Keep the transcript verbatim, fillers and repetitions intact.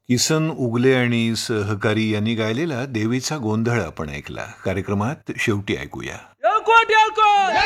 किसन उगले आणि सहकारी यांनी गायलेला देवीचा गोंधळ आपण ऐकला. कार्यक्रमात शेवटी ऐकूया. येळकोट येळकोट